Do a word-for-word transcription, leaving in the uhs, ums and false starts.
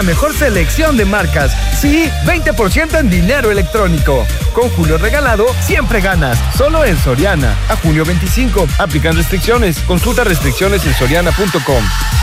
La mejor selección de marcas. Sí, veinte por ciento en dinero electrónico. Con Julio Regalado, siempre ganas. Solo en Soriana. A junio veinticinco. Aplican restricciones. Consulta restricciones en soriana punto com.